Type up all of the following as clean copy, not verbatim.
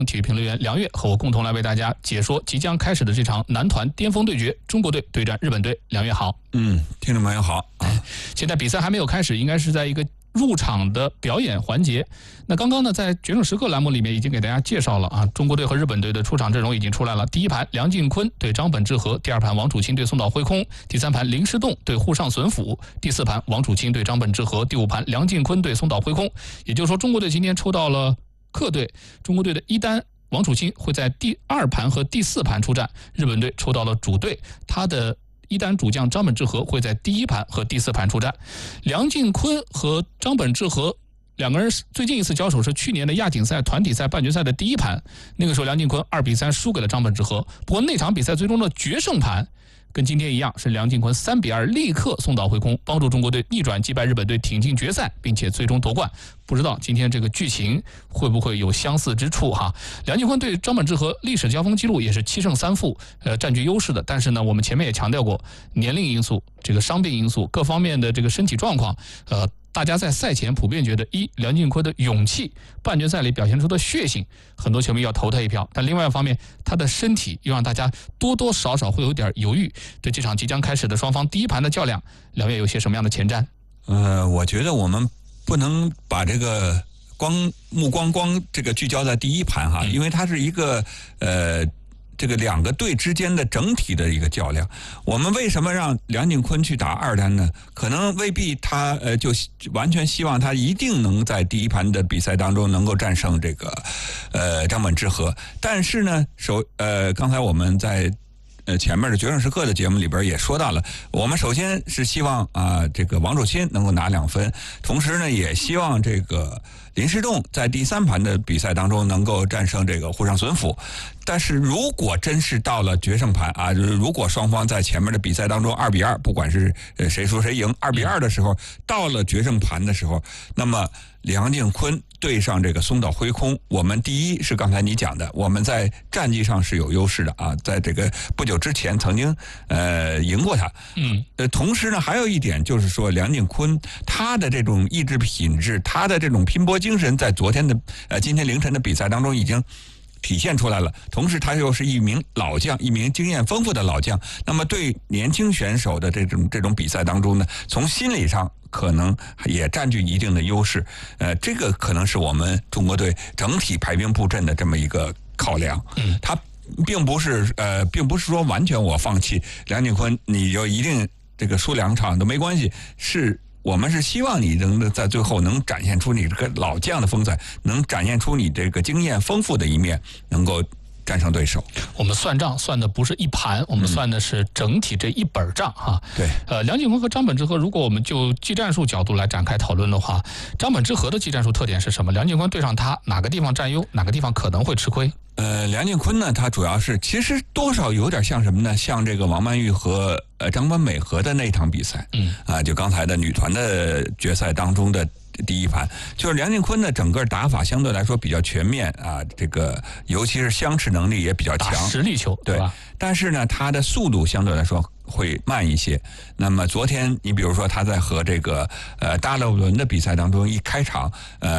体育评论员梁越和我共同来为大家解说即将开始的这场男团巅峰对决，中国队对战日本队。梁越好。 听众朋友好。 现在比赛还没有开始，应该是在一个入场的表演环节。那刚刚呢，在决胜时刻栏目里面已经给大家介绍了啊，中国队和日本队的出场阵容已经出来了。第一盘梁靖昆对张本智和，第二盘王楚钦对松岛辉空，第三盘林诗栋对沪上隼辅，第四盘王楚钦对张本智和，第五盘梁靖昆对松岛辉空。也就是说，中国队今天抽到了客队，中国队的一单王楚钦会在第二盘和第四盘出战，日本队抽到了主队，他的一单主将张本智和会在第一盘和第四盘出战。梁靖昆和张本智和两个人最近一次交手是去年的亚锦赛团体赛半决赛的第一盘，那个时候梁靖昆2-3输给了张本智和。不过那场比赛最终的决胜盘跟今天一样，是梁靖昆3-2立刻送到辉空，帮助中国队逆转击败日本队，挺进决赛，并且最终夺冠。不知道今天这个剧情会不会有相似之处哈？梁靖昆对张本智和历史交锋记录也是7胜3负，占据优势的。但是呢，我们前面也强调过，年龄因素、这个伤病因素、各方面的这个身体状况，大家在赛前普遍觉得，梁靖昆的勇气，半决赛里表现出的血性，很多球迷要投他一票。但另外一方面，他的身体又让大家多多少少会有点犹豫。对这场即将开始的双方第一盘的较量，两位有些什么样的前瞻？ 我觉得我们不能把这个目光这个聚焦在第一盘哈，因为它是一个这个两个队之间的整体的一个较量。我们为什么让梁靖昆去打二单呢？可能未必他就完全希望他一定能在第一盘的比赛当中能够战胜这个张本智和。但是呢，刚才我们在前面的决胜时刻的节目里边也说到了，我们首先是希望这个王楚钦能够拿2分，同时呢也希望这个林诗栋在第三盘的比赛当中能够战胜这个沪上隼辅。但是如果真是到了决胜盘如果双方在前面的比赛当中2-2，不管是谁输谁赢2-2的时候，到了决胜盘的时候，那么梁靖昆对上这个松岛辉空，我们第一是刚才你讲的，我们在战绩上是有优势的在这个不久之前曾经赢过他。同时呢，还有一点就是说，梁靖昆他的这种意志品质，他的这种拼搏精神，在今天凌晨的比赛当中已经体现出来了。同时他又是一名老将，一名经验丰富的老将，那么对年轻选手的这种比赛当中呢，从心理上可能也占据一定的优势。这个可能是我们中国队整体排兵布阵的这么一个考量。他并不是说完全我放弃梁靖昆，你就一定这个输2场都没关系，我们是希望你能在最后能展现出你这个老将的风采，能展现出你这个经验丰富的一面，能够战胜对手。 我们算账算的不是一盘，我们算的是整体这一本账哈。 对。 梁靖昆和张本智和，如果我们就技战术角度来展开讨论的话，张本智和的技战术特点是什么？梁靖昆对上他哪个地方占优，哪个地方可能会吃亏？ 梁靖昆呢，他主要是其实多少有点像什么呢？像这个王曼玉和张本美和的那场比赛。就刚才的女团的决赛当中的第一盘，就是梁靖昆的整个打法相对来说比较全面这个尤其是相持能力也比较强， 打实力球， 对吧？但是呢，他的速度相对来说会慢一些。那么昨天你比如说他在和这个大勒伦的比赛当中，一开场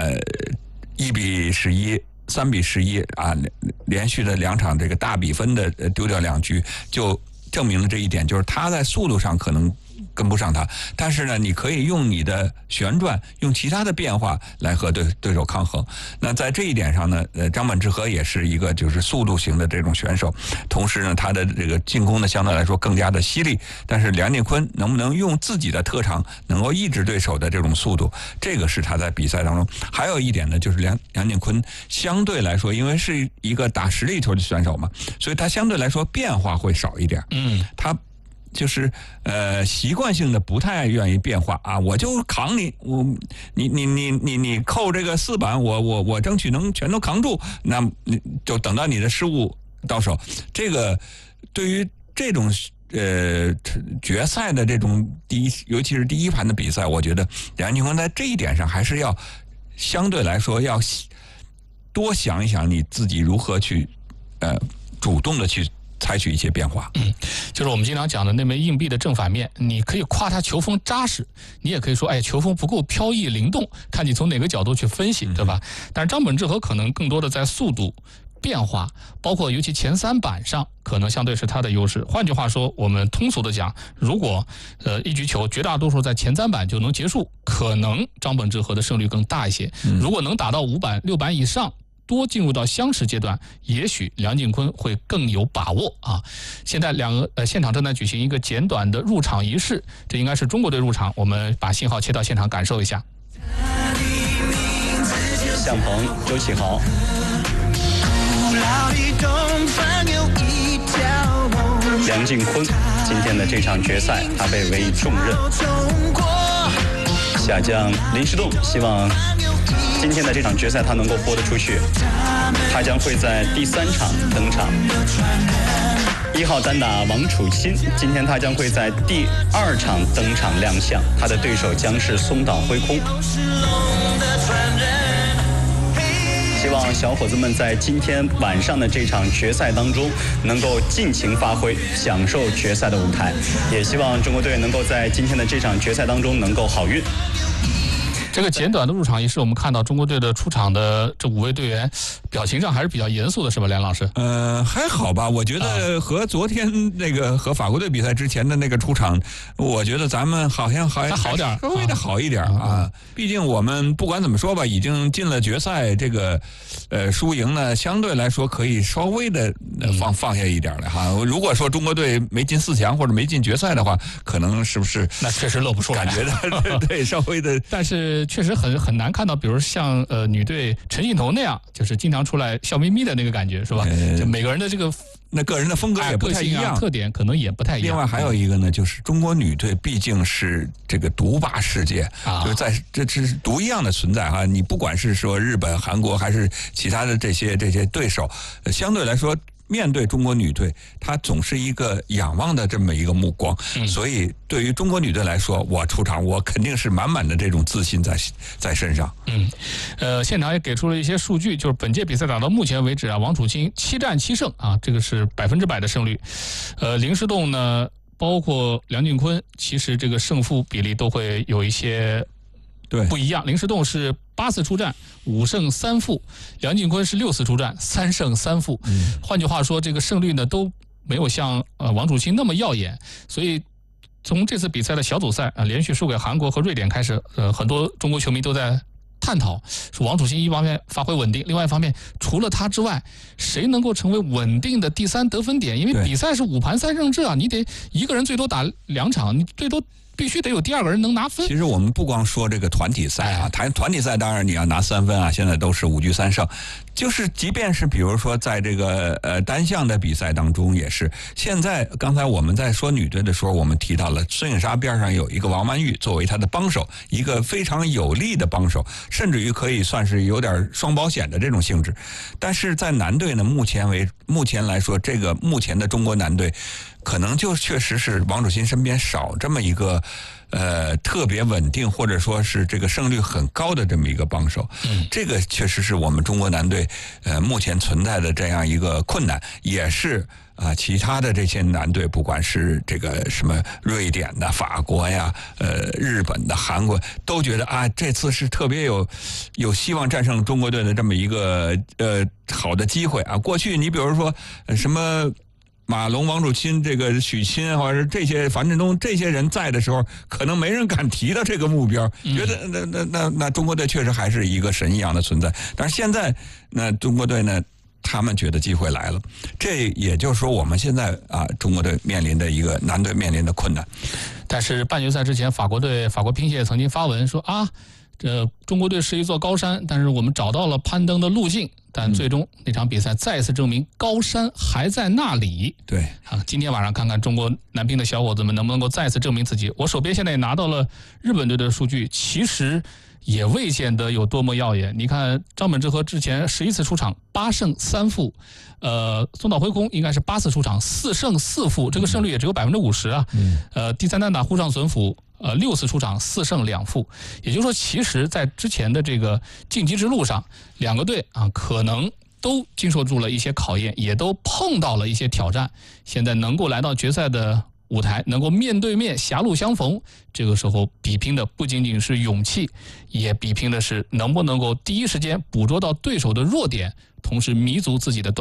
1-11。3-11连续的2场这个大比分的丢掉2局，就证明了这一点，就是他在速度上可能跟不上他，但是呢，你可以用你的旋转，用其他的变化来和对手抗衡。那在这一点上呢，张本智和也是一个就是速度型的这种选手，同时呢，他的这个进攻呢相对来说更加的犀利。但是梁靖昆能不能用自己的特长能够抑制对手的这种速度，这个是他在比赛当中。还有一点呢，就是梁靖昆相对来说，因为是一个打实力球的选手嘛，所以他相对来说变化会少一点。他就是习惯性的不太愿意变化我就扛你，你扣这个4板，我争取能全都扛住，那你就等到你的失误到手。这个对于这种决赛的这种尤其是第一盘的比赛，我觉得梁靖昆在这一点上还是要相对来说要多想一想你自己如何去主动的去采取一些变化。 就是我们经常讲的那枚硬币的正反面，你可以夸它球风扎实，你也可以说球风不够飘逸灵动，看你从哪个角度去分析，对吧？但是张本智和可能更多的在速度变化，包括尤其前3板上可能相对是他的优势。换句话说，我们通俗的讲，如果一局球绝大多数在前3板就能结束，可能张本智和的胜率更大一些。如果能打到5板、6板以上，多进入到相持阶段，也许梁靖昆会更有把握啊。现在现场正在举行一个简短的入场仪式，这应该是中国队入场，我们把信号切到现场感受一下。 向鹏、周启豪。梁靖昆今天的这场决赛，他被委以重任。下将林诗栋，希望今天的这场决赛他能够豁得出去。他将会在第3场登场。1号单打王楚钦，今天他将会在第2场登场亮相，他的对手将是松岛辉空。希望小伙子们在今天晚上的这场决赛当中能够尽情发挥，享受决赛的舞台。也希望中国队能够在今天的这场决赛当中能够好运。 这个简短的入场仪式，我们看到中国队的出场的这5位队员表情上还是比较严肃的，是吧，梁老师？ 还好吧，我觉得和昨天那个和法国队比赛之前的那个出场，我觉得咱们好像还好点， 稍微的好一点啊。毕竟我们不管怎么说吧，已经进了决赛，这个输赢呢相对来说可以稍微的放下一点了哈。如果说中国队没进4强或者没进决赛的话，可能是不是那确实露不出来， 感觉的对稍微的， 但是确实很难看到，比如像女队陈幸同那样，就是经常出来笑眯眯的那个感觉，是吧？就每个人的这个个人的风格也不太一样， 特点可能也不太一样。 另外还有一个呢，就是中国女队毕竟是这个独霸世界，就是在这是独一样的存在哈。你不管是说日本、韩国还是其他的这些对手，相对来说，面对中国女队，她总是一个仰望的这么一个目光，所以对于中国女队来说，我出场我肯定是满满的这种自信在身上。 现场也给出了一些数据，就是本届比赛打到目前为止啊，王楚钦7战7胜啊，这个是100%的胜率。林诗栋呢，包括梁靖昆，其实这个胜负比例都会有一些不一样。林诗栋是8次出战5胜3负，梁靖昆是6次出战3胜3负。换句话说，这个胜率呢都没有像王楚钦那么耀眼，所以从这次比赛的小组赛连续输给韩国和瑞典开始，很多中国球迷都在探讨，说王楚钦一方面发挥稳定，另外一方面除了他之外，谁能够成为稳定的第3得分点？因为比赛是5盘3胜制啊，你得一个人最多打2场，你最多必须得有第2个人能拿分。 其实我们不光说这个团体赛啊，团体赛当然你要拿3分啊，现在都是5局3胜。就是即便是比如说在这个单项的比赛当中也是，现在刚才我们在说女队的时候，我们提到了孙颖莎边上有一个王曼玉作为她的帮手，一个非常有力的帮手，甚至于可以算是有点双保险的这种性质。但是在男队呢，目前来说，这个目前的中国男队可能就确实是王楚钦身边少这么一个特别稳定或者说是这个胜率很高的这么一个帮手。这个确实是我们中国男队目前存在的这样一个困难，也是其他的这些男队，不管是这个什么瑞典的、法国呀、日本的、韩国，都觉得这次是特别有希望战胜中国队的这么一个好的机会啊。过去你比如说什么马龙、王楚钦、这个许沁或者是这些樊振东这些人在的时候，可能没人敢提到这个目标，觉得那中国队确实还是一个神一样的存在。但是现在那中国队呢，他们觉得机会来了，这也就是说我们现在中国队面临的一个男队面临的困难。 但是半决赛之前，法国乒协曾经发文说这中国队是一座高山，但是我们找到了攀登的路径，但最终那场比赛再次证明高山还在那里。 对今天晚上看看中国男乒的小伙子们能不能够再次证明自己。我手边现在也拿到了日本队的数据，其实也未见得有多么耀眼。你看张本智和之前11次出场8胜3负，松岛辉空应该是8次出场4胜4负，这个胜率也只有50%啊。第3单打沪上隼辅6次出场4胜2负，也就是说，其实在之前的这个晋级之路上，两个队可能都经受住了一些考验，也都碰到了一些挑战。现在能够来到决赛的舞台，能够面对面狭路相逢，这个时候比拼的不仅仅是勇气，也比拼的是能不能够第一时间捕捉到对手的弱点，同时弥足自己的短